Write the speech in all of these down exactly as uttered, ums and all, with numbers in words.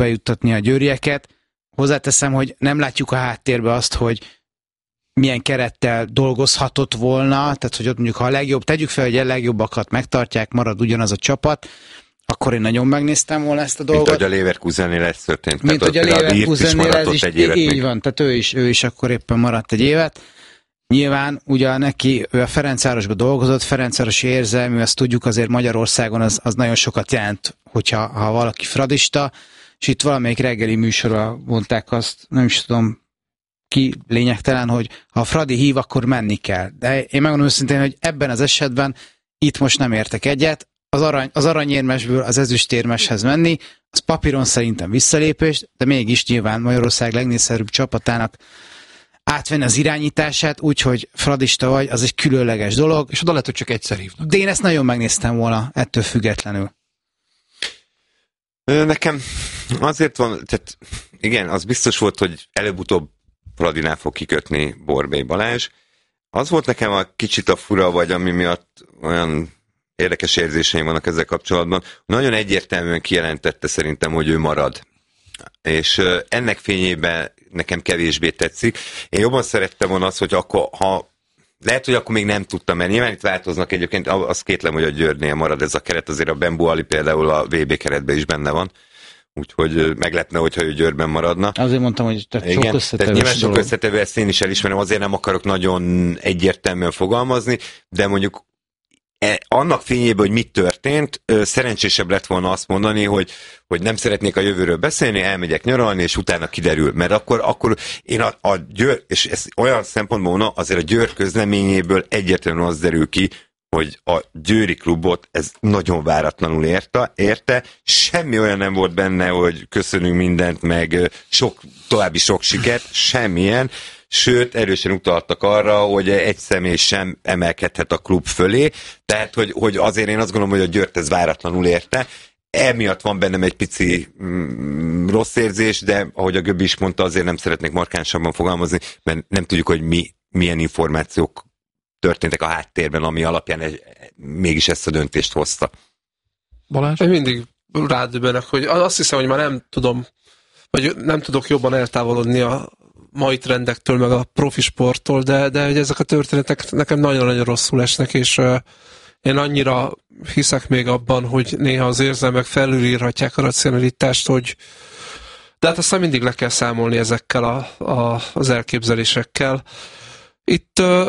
bejuttatni a győrieket. Hozzáteszem, hogy nem látjuk a háttérbe azt, hogy milyen kerettel dolgozhatott volna, tehát hogy ott mondjuk, ha a legjobb, tegyük fel, hogy a legjobbakat megtartják, marad ugyanaz a csapat, akkor én nagyon megnéztem volna ezt a dolgot. Mint hogy a Leverkusennél ez történt. Mint hogy a Leverkusennél ez is, így van, tehát ő is, ő is akkor éppen maradt egy évet. Nyilván, ugye neki, ő a Ferencvárosban dolgozott, Ferencvárosi érzelmű, azt tudjuk azért Magyarországon, az, az nagyon sokat jelent, hogyha ha valaki fradista, és itt valamelyik reggeli műsorban mondták azt, nem is tudom ki, lényegtelen, hogy ha a Fradi hív, akkor menni kell. De én megmondom őszintén, hogy ebben az esetben itt most nem értek egyet, az, arany, az aranyérmesből az ezüstérmeshez menni, az papíron szerintem visszalépés, de mégis nyilván Magyarország legnézszerűbb csapatának átvenni az irányítását, úgyhogy fradista vagy, az egy különleges dolog. És oda lehet, hogy csak egyszer hívnak. De én ezt nagyon megnéztem volna, ettől függetlenül. Nekem azért van, tehát igen, az biztos volt, hogy előbb-utóbb Fradinál fog kikötni Borbély Balázs. Az volt nekem a kicsit a fura, vagy ami miatt olyan érdekes érzéseim vannak ezzel kapcsolatban. Nagyon egyértelműen kijelentette szerintem, hogy ő marad. És ennek fényében nekem kevésbé tetszik. Én jobban szerettem volna azt, hogy akkor, ha lehet, hogy akkor még nem tudtam, mert nyilván itt változnak egyébként, azt kétlem, hogy a Győrnél marad ez a keret, azért a Bembu Ali például a vé bé keretben is benne van. Úgyhogy meglepne, hogyha ő Győrben maradna. Azért mondtam, hogy tehát igen, sok összetevő. Nyilván sok összetevő, ezt én is elismerem, azért nem akarok nagyon egyértelműen fogalmazni, de mondjuk annak fényében, hogy mit történt, szerencsésebb lett volna azt mondani, hogy, hogy nem szeretnék a jövőről beszélni, elmegyek nyaralni, és utána kiderül. Mert akkor, akkor én a, a Győr, és ez olyan szempontból mondom, azért a Győr közleményéből egyértelműen az derül ki, hogy a győri klubot ez nagyon váratlanul érte, érte. Semmi olyan nem volt benne, hogy köszönünk mindent, meg sok, további sok sikert, semmilyen. Sőt, erősen utaltak arra, hogy egy személy sem emelkedhet a klub fölé, tehát, hogy, hogy azért én azt gondolom, hogy a Győrt ez váratlanul érte. Emiatt van bennem egy pici mm, rossz érzés, de ahogy a Göbbi is mondta, azért nem szeretnék markánsabban fogalmazni, mert nem tudjuk, hogy mi, milyen információk történtek a háttérben, ami alapján egy, mégis ezt a döntést hozta. Balázs? Én mindig rádöbbenek, hogy azt hiszem, hogy már nem tudom, vagy nem tudok jobban eltávolodni a mai trendektől, meg a profi sporttól, de, de hogy ezek a történetek nekem nagyon-nagyon rosszul esnek, és uh, én annyira hiszek még abban, hogy néha az érzelmek felülírhatják a racionalitást, hogy de hát aztán mindig le kell számolni ezekkel a, a, az elképzelésekkel. Itt uh,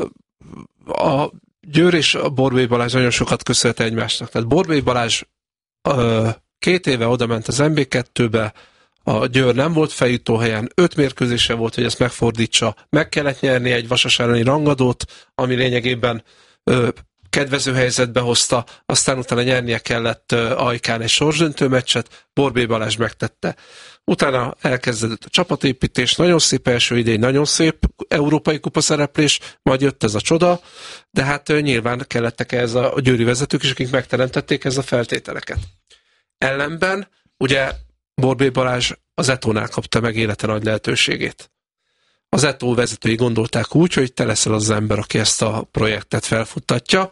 a Győr és a Borbély Balázs nagyon sokat köszönhet egymásnak. Tehát Borbély Balázs uh, két éve odament az em bé kettőbe, a Győr nem volt feljutóhelyen, öt mérkőzése volt, hogy ezt megfordítsa. Meg kellett nyerni egy Vasas elleni rangadót, ami lényegében ö, kedvező helyzetbe hozta, aztán utána nyernie kellett ö, Ajkán egy sorsdöntő meccset, Borbély Balázs megtette. Utána elkezdődött a csapatépítés, nagyon szép első idény, nagyon szép európai kupa szereplés, majd jött ez a csoda, de hát ö, nyilván kellettek ez a, a győri vezetők is, akik megteremtették ez a feltételeket. Ellenben, ugye Borbély Balázs az Etónál kapta meg élete nagy lehetőségét. Az Etó vezetői gondolták úgy, hogy te leszel az ember, aki ezt a projektet felfuttatja,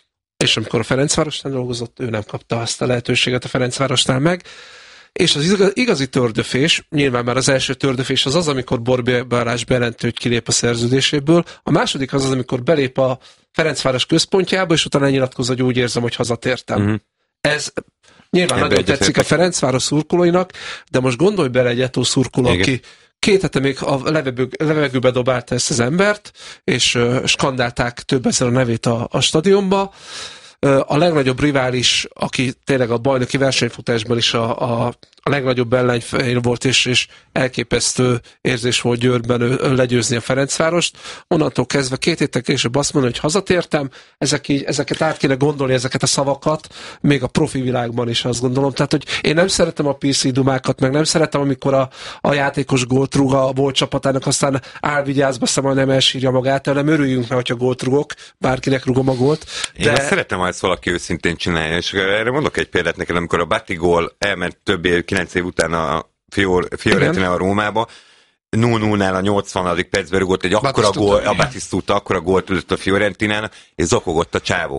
és amikor a Ferencvárosnál dolgozott, ő nem kapta azt a lehetőséget a Ferencvárosnál meg, és az igazi tördöfés, nyilván már az első tördöfés az az, amikor Borbély Balázs bejelenti, hogy kilép a szerződéséből, a második az az, amikor belép a Ferencváros központjába, és utána nyilatkoz, hogy úgy érzem, hogy hazatértem. Mm-hmm. Ez nyilván nagyon tetszik a Ferencváros szurkolóinak, de most gondolj bele egy Etó szurkoló, aki két hete még a levegő, levegőbe dobálta ezt az embert, és uh, skandálták több ezer a nevét a, a stadionba. Uh, a legnagyobb rivális, aki tényleg a bajnoki versenyfutásban is a, a, a legnagyobb ellenfél volt, és, és elképesztő érzés volt Győrben ő, ő legyőzni a Ferencvárost. Onnantól kezdve két héttel később azt mondani, hogy hazatértem, ezek így, ezeket át kéne gondolni, ezeket a szavakat, még a profi világban is azt gondolom. Tehát, hogy én nem szeretem a pé cé dumákat, meg nem szeretem, amikor a, a játékos gólt rúg a volt csapatának, aztán álvigyázba szem, nem elsírja magát, hanem örüljünk meg, hogyha gólt rúgok, bárkinek rúgom a gólt. De... Én azt szeretem, ha ezt valaki őszintén csinálja, és erre mondok egy példát neked, amikor a Batigol elment több év, kilenc év után a Fior, Fiorentina a Rómába, nulla nullnál a nyolcvanadik percben rúgott egy akkora gól, a Batisztúta akkora gólt ült a Fiorentinának, és zokogott a csávó.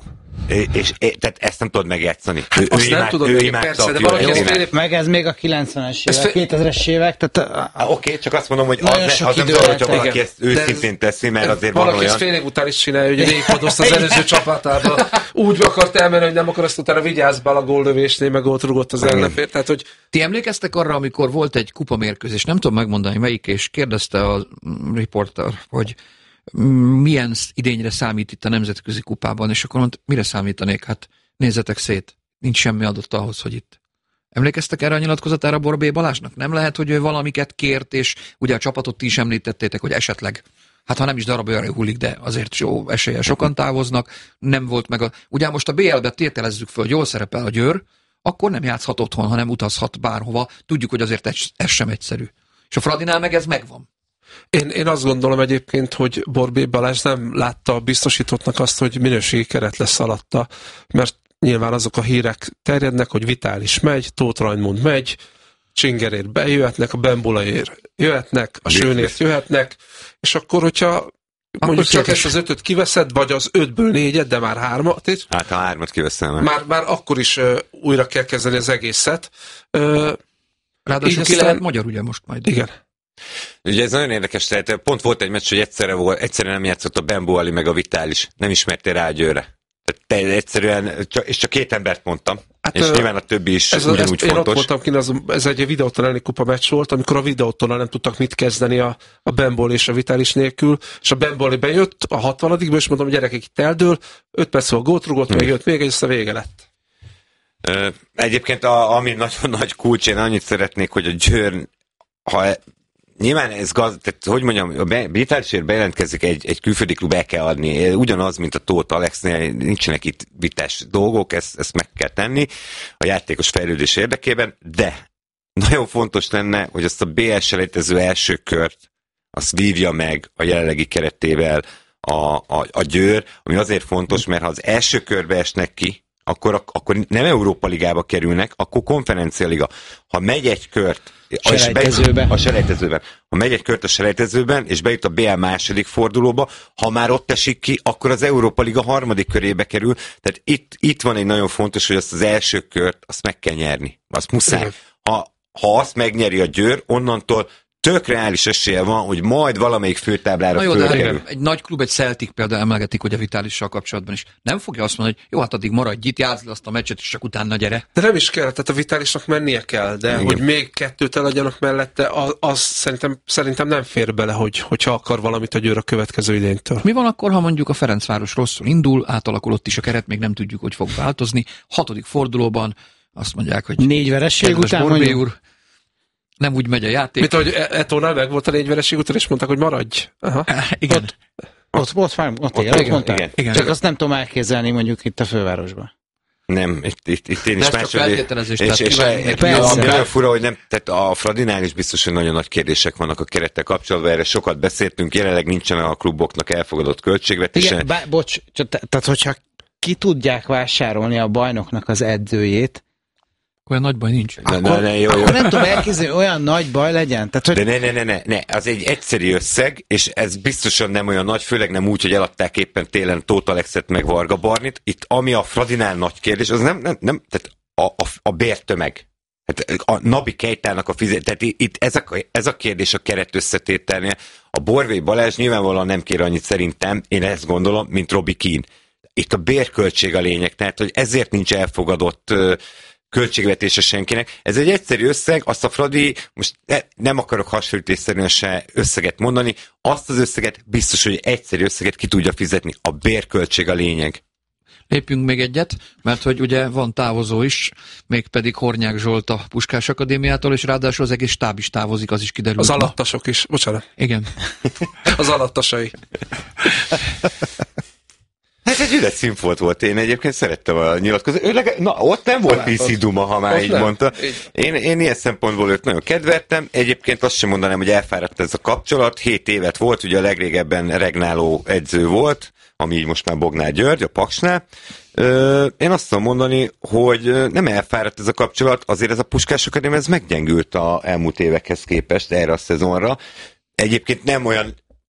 És, és tehát ezt nem tudod megjátszani. Hát ő, azt ő nem imád, tudod ő meg, imádta persze, a de valaki ezt Fiorentinát. fél- Meg ez még a kilencvenes évek, fél- kétezres évek, tehát... A... Oké, okay, csak azt mondom, hogy az, Nagyon ne, sok az nem idő zavar, hogyha eltelt. valaki ezt De ez- őszintén teszi, mert azért van Valaki ezt olyan... fél év után is csinálja, hogy végigpodozta az előző csapatába. Úgy akart elmenni, hogy nem akar, ezt utána vigyázz be a góllövésnél, meg ott rugott az ellenfél. Tehát, hogy Ti emlékeztek arra, amikor volt egy kupamérkőzés, nem tudom megmondani melyik, és kérdezte a riporter, hogy milyen idényre számít itt a nemzetközi kupában, és akkor mondta, mire számítanék? Hát nézzetek szét, nincs semmi adott ahhoz, hogy itt. Emlékeztek erre a nyilatkozatára Borbély Balázsnak? Nem lehet, hogy ő valamiket kért, és ugye a csapatot ti is említettétek, hogy esetleg, hát ha nem is darabjára hullik, de azért jó eséllyel sokan távoznak, nem volt meg a... Ugye most a bé el-be tételezzük föl, hogy jól szerepel a Győr, akkor nem játszhat otthon, hanem utazhat bárhova. Tudjuk, hogy azért ez, ez sem egyszerű. És a Fradinál meg ez megvan. Én, én azt gondolom egyébként, hogy Borbély Balázs nem látta a biztosítottnak azt, hogy minőségi keret lesz alatta, mert nyilván azok a hírek terjednek, hogy Vitális megy, Tóth Rajmund megy, Csingerért bejöhetnek, a Bembulaért jöhetnek, a Sőnért jöhetnek, és akkor, hogyha mondjuk csak ezt az ötöt kiveszed, vagy az ötből négyet, de már hármat, és Hát a hármat kiveszem. már, már akkor is uh, újra kell kezdeni az egészet. Uh, Ráadásul ki aztán- lehet magyar ugye most majd. igen. Ugye ez nagyon érdekes, tehát pont volt egy meccs, hogy egyszerre, volt, egyszerre nem játszott a Bembuali meg a Vitális. Nem ismertél rá a Győrre. Tehát te egyszerűen, csak, és csak két embert mondtam. Hát, és ö, nyilván a többi is Ez, ugyanúgy ez, én ott fontos. voltam kint, az, ez egy videóton elleni kupa meccs volt, amikor a videótonnal nem tudtak mit kezdeni a, a Bembol és a Vitális nélkül, és a Bemboli bejött a hatvanadikban, és mondom, gyerekek, itt eldől, öt perc a gót rugott, Hmm. még jött még egy, aztán vége lett. Ö, Egyébként, a, ami nagyon nagy kulcs, én annyit szeretnék, hogy a Győr, ha nyilván ez gaz, tehát hogy mondjam, a Vitálisért bejelentkezik egy, egy külföldi klub, el kell adni. Ugyanaz, mint a Tóth Alexnél, nincsenek itt vitás dolgok, ezt, ezt meg kell tenni a játékos fejlődés érdekében, de nagyon fontos lenne, hogy azt a bé el selejtező első kört, azt vívja meg a jelenlegi keretével a, a, a Győr, ami azért fontos, mert ha az első körbe esnek ki, akkor, akkor nem Európa Ligába kerülnek, akkor Konferencia Liga. Ha megy egy kört, Selejtezőben. a selejtezőben. Ha megy egy kört a selejtezőben, és bejut a bé el második fordulóba, ha már ott esik ki, akkor az Európa Liga harmadik körébe kerül. Tehát itt, itt van egy nagyon fontos, hogy azt az első kört, azt meg kell nyerni. Azt muszáj. Ha, ha azt megnyeri a Győr, onnantól tök reális esélye van, hogy majd valamelyik főtáblára Na jó, de fölkerül. hát egy nagy klub, egy Celtic például emlegetik, hogy a Vitálissal kapcsolatban is. Nem fogja azt mondani, hogy jó, hát addig maradj itt, játszd le azt a meccset, és csak utána gyere. De nem is kell, tehát a Vitálisnak mennie kell, de Igen. hogy még kettőt eladjanak mellette, az, az szerintem, szerintem nem fér bele, hogy, hogyha akar valamit a Győr a következő idénytől. Mi van akkor, ha mondjuk a Ferencváros rosszul indul, átalakul is a keret, még nem tudjuk, hogy fog változni. Hatodik fordulóban azt mondják, hogy Négy vereség kedves után Borbély mondjuk? úr, nem úgy megy a játék. Mint ahogy Etónál meg volt a négy vereség után, és mondták, hogy maradj. Aha. Igen. Ott, ott, ott, ott, ott, Ott ott igen, mondtál? igen. Igen. Csak azt nem tudom elképzelni mondjuk itt a fővárosban. Nem, itt, itt, itt én De is ez csak máshogy... feltételezés, És, tehát és, kívánni és neki Persze. ami jó. nagyon fura, hogy nem, tehát a Fradinál is biztos, hogy nagyon nagy kérdések vannak a kerettel kapcsolatban, erre sokat beszéltünk, jelenleg nincsen a kluboknak elfogadott költségvetése. Igen, bá, bocs, csak te, tehát hogyha ki tudják vásárolni a bajnoknak az edzőjét, Olyan nagy baj nincs. Ne, akkor, ne, ne, jó, jó. akkor nem tudom elképzelni, hogy olyan nagy baj legyen. Tehát, hogy De ne, ne, ne, ne, ne, az egy egyszerű összeg, és ez biztosan nem olyan nagy, főleg nem úgy, hogy eladták éppen télen Tóth Alexet meg Varga Barnit. Itt ami a Fradinál nagy kérdés, az nem, nem, nem tehát a, a, a bértömeg. Hát a Nabi Kejtának a fizet, tehát itt ez a, ez a kérdés a keret összetételnél. A Borbély Balázs nyilvánvalóan nem kér annyit szerintem, én ezt gondolom, mint Robbie Keane. Itt a bérköltség a lényeg, tehát hogy ezért nincs elfogadott költségvetése senkinek. Ez egy egyszerű összeg, azt a Fradi, most ne, nem akarok hasonlítésszerűen se összeget mondani, azt az összeget biztos, hogy egyszerű összeget ki tudja fizetni. A bérköltség a lényeg. Lépjünk még egyet, mert hogy ugye van távozó is, mégpedig Hornyák Zsolt a Puskás Akadémiától, és ráadásul az egész stáb is távozik, az is kiderült. Az ma. alattasok is. Bocsánat. Igen. Az alattasai. Hát egy üres színfolt volt, én egyébként szerettem a nyilatkozat. Ő leg... Na, ott nem volt pé cé Duma, ha már Ott így nem. mondta. Így. Én, én ilyen szempontból őt nagyon kedveltem. Egyébként azt sem mondanám, hogy elfáradt ez a kapcsolat. Hét évet volt, ugye a legrégebben regnáló edző volt, ami így most már Bognár György, a Paksnál. Ö, én azt tudom mondani, hogy nem elfáradt ez a kapcsolat, azért ez a Puskás Akadémia, ez meggyengült a elmúlt évekhez képest erre a szezonra. Egyébként nem olyan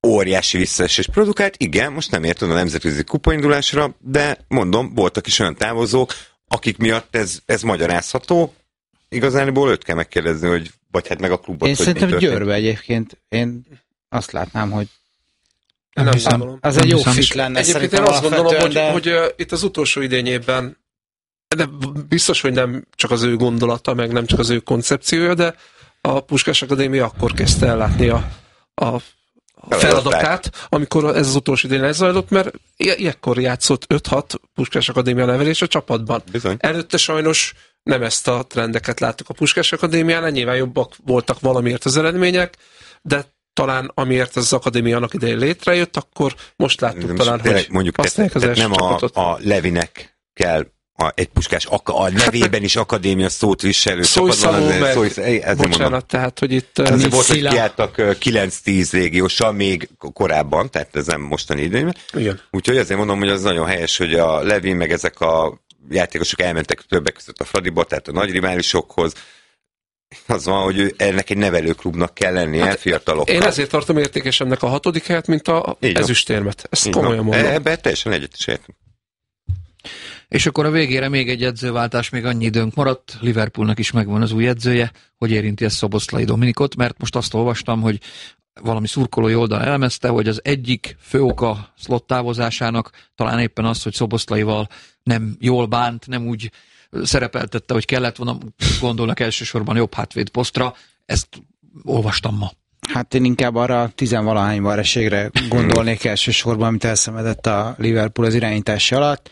óriási visszaesés produkált. Igen, most nem értem a nemzetközi kupaindulásra, de mondom, voltak is olyan távozók, akik miatt ez, ez magyarázható. Igazából őt kell megkérdezni, hogy vagy hát meg a klubot. Én szerintem Győrbe egyébként, én azt látnám, hogy nem nem hiszem, az egy jó fit lenne. Egyébként én azt gondolom, hogy, de... hogy uh, itt az utolsó idényében, de biztos, hogy nem csak az ő gondolata, meg nem csak az ő koncepciója, de a Puskás Akadémia akkor kezdte ellátni a, a feladatát, amikor ez az utolsó idén lezajlott, mert ilyenkor játszott öt-hat Puskás Akadémia nevelés a csapatban. Bizony. Előtte sajnos nem ezt a trendeket láttuk a Puskás Akadémián, nyilván jobbak voltak valamiért az eredmények, de talán amiért ez az akadémia annak idején létrejött, akkor most láttuk de talán, tényleg, hogy mondjuk te, te nem a, a Levinek kell a, egy Puskás, a, a nevében is akadémia szót viselő csapatban. Meg, szóval, bocsánat, mondom, tehát, hogy itt... Azért volt, hogy kiálltak kilenc-tíz légióssal még korábban, tehát ez nem mostani idejében. Igen. Úgyhogy azért mondom, hogy az nagyon helyes, hogy a Levin meg ezek a játékosok elmentek többek között a Fradiba, tehát a nagy riválisokhoz. Az van, hogy ennek egy nevelőklubnak kell lennie, hát, fiatalokkal. Én ezért tartom értékesebbnek a hatodik helyet, mint a ezüstérmet. Ezt így komolyan mondom. Ebben teljesen egyet is értem. És akkor a végére még egy edzőváltás, még annyi időnk maradt. Liverpoolnak is megvan az új edzője, hogy érinti ezt Szoboszlai Dominikot, mert most azt olvastam, hogy valami szurkolói oldal elemezte, hogy az egyik fő oka Slot távozásának talán éppen az, hogy Szoboszlaival nem jól bánt, nem úgy szerepeltette, hogy kellett volna, gondolnak elsősorban jobb hátvéd posztra. Ezt olvastam ma. Hát én inkább arra tizenvalahány vereségre gondolnék elsősorban, amit elszenvedett a Liverpool az irányítása alatt.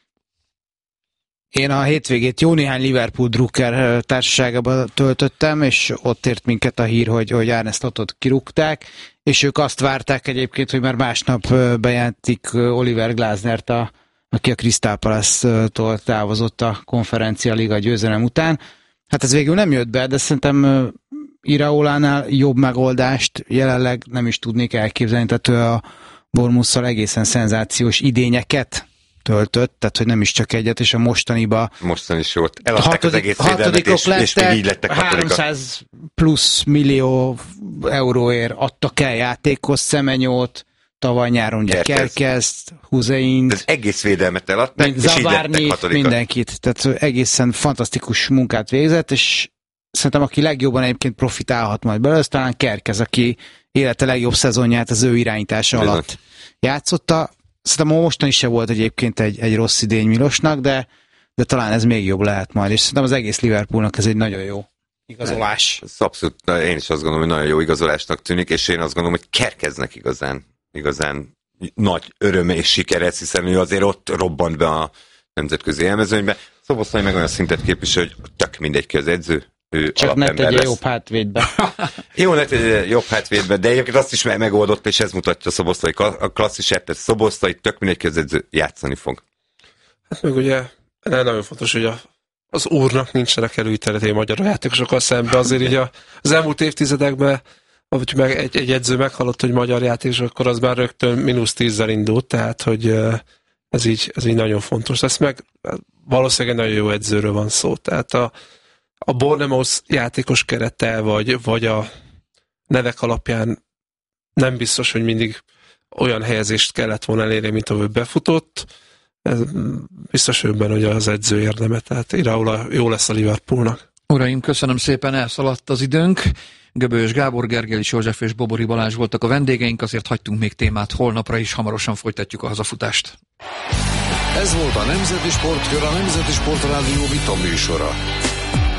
Én a hétvégét jó néhány Liverpool Drucker társaságában töltöttem, és ott ért minket a hír, hogy, hogy Arne Slotot kirúgták, és ők azt várták egyébként, hogy már másnap bejelentik Oliver Glasnert, a, aki a Crystal Palace-tól távozott a Konferencia Liga győzelem után. Hát ez végül nem jött be, de szerintem Iraolánál jobb megoldást jelenleg nem is tudnék elképzelni, tehát ő a Bournemouth-szal egészen szenzációs idényeket töltött, tehát hogy nem is csak egyet, és a mostaniba mostan is volt. Eladták hatodik, az egész védelmet, és, lettek, és még így lettek háromszáz plusz millió euróért adtak el játékhoz, Szemenyót, tavaly nyáron ugye Kerkezt, Huseint, az egész védelmet eladták, és így lettek hatodikak. Mindenkit, tehát egészen fantasztikus munkát végzett, és szerintem aki legjobban egyébként profitálhat majd belőle, az talán Kerkez, aki élete legjobb szezonját az ő irányítása Bizony. alatt játszotta. Szerintem mostan is se volt egyébként egy, egy rossz idény Milosnak, de, de talán ez még jobb lehet majd, és szerintem az egész Liverpoolnak ez egy nagyon jó igazolás. Ez abszolút, én is azt gondolom, hogy nagyon jó igazolásnak tűnik, és én azt gondolom, hogy Kerkeznek igazán, igazán nagy öröm és siker ez, hiszen ő azért ott robbant be a nemzetközi élmezőnybe. Szoboszlai meg olyan szintet képvisel, hogy tök mindegy ki az edző. Csak ne tegye jobb hátvédbe. Jó, ne tegye jobb hátvédbe, de egyébként azt is megoldott, és ez mutatja Szoboszlai a klasszisát, tehát Szoboszlai tök mindegy közedző játszani fog. Hát meg ugye nagyon fontos, hogy a, az úrnak nincsenek előítéletei magyar játékosokkal szemben, azért így a, az elmúlt évtizedekben, ahogy meg egy, egy edző meghallott, hogy magyar játékosok, akkor az már rögtön mínusz tízzel indult, tehát hogy ez így, ez így nagyon fontos lesz, meg valószínűleg egy nagyon jó edzőről van szó, tehát a a Bournemouth játékos kerete, vagy, vagy a nevek alapján nem biztos, hogy mindig olyan helyezést kellett volna elérni, mint ahol befutott. Ez biztos őben, hogy az edző érdeme, tehát Iraola jó lesz a Liverpoolnak. Uraim, köszönöm szépen, elszaladt az időnk. Göbölyös Gábor, Gergely József és Bobori Balázs voltak a vendégeink, azért hagytunk még témát holnapra is, hamarosan folytatjuk a hazafutást. Ez volt a Nemzeti Sportkör, a Nemzeti Sportrádió vita műsora.